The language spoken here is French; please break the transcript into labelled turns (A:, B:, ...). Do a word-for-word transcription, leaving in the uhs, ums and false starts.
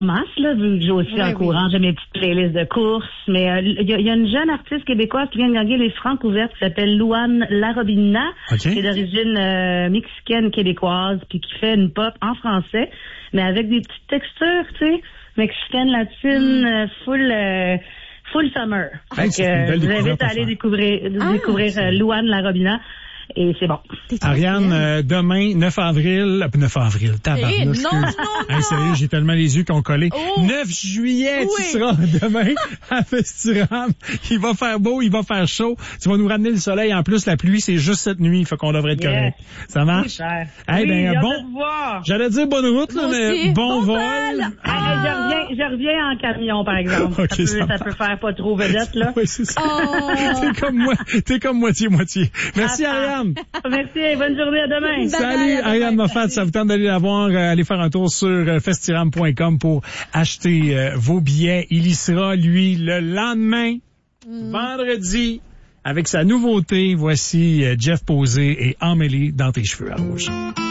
A: masse, là, vu que j'ai aussi
B: Oui,
A: en
B: oui.
A: courant, j'ai mes petites playlists de courses, mais il euh, y, y a une jeune artiste québécoise qui vient de gagner les Francs ouvertes qui s'appelle Louane Larobina,
C: Okay.
A: qui est d'origine euh, mexicaine québécoise, puis qui fait une pop en français, mais avec des petites textures, tu sais, mexicaine, latine, euh, full... Euh, Full summer.
C: Hey,
A: Donc,
C: c'est une belle
A: euh, je vous
C: découverte
A: invite à
C: à
A: aller
C: faire.
A: découvrir,
B: Ah,
A: découvrir euh, Louane Larobina. Et c'est bon.
B: T'es trop
C: Ariane,
B: belle.
C: euh, demain, neuf avril, euh, neuf avril,
B: Eh,
C: tabarnouche.
B: non,
C: excuse.
B: non,
C: Hey,
B: non.
C: sérieux, j'ai tellement les yeux qui ont collé.
B: Oh.
C: neuf juillet,
B: Oui.
C: tu seras demain à Festiram. Il va faire beau, il va faire chaud. Tu vas nous ramener le soleil. En plus, la pluie, c'est juste cette nuit. Fait qu'on devrait être
A: Yes.
C: correct. Ça marche?
A: Super.
C: Eh
A: oui,
C: ben,
A: j'ai hâte
C: bon.
A: de te voir.
C: J'allais dire bonne route, là,
B: Moi
C: mais
B: aussi.
C: bon,
B: Bon
C: vol.
B: vol.
A: Ah, mais je reviens, je reviens en camion, par exemple.
C: Ok,
A: ça, peut,
C: ça
A: ça
C: marche.
A: peut faire pas trop vedette, là.
C: Oui, c'est ça.
B: Oh.
C: T'es comme moi, t'es comme moitié-moitié. Merci,
A: Ah,
C: Ariane.
A: Merci et bonne journée, à demain.
B: Bye
C: Salut,
B: bye, à
C: Ariane
B: demain.
C: Moffat, ça vous tente d'aller la voir, euh, allez faire un tour sur euh, festiram point com pour acheter euh, vos billets. Il y sera, lui, le lendemain, vendredi, avec sa nouveauté. Voici euh, Jeff Posé et Amélie dans tes cheveux à rouge.